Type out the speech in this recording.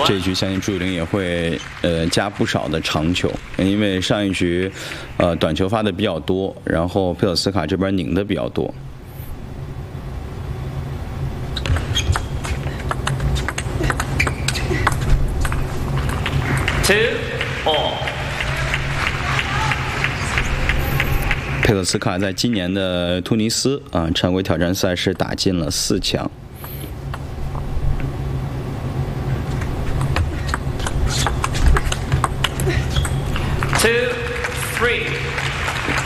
这一局相信朱雨玲也会加不少的长球，因为上一局短球发的比较多，然后佩索斯卡这边拧的比较多。佩索斯卡在今年的突尼斯常规挑战赛是打进了4强。 2-3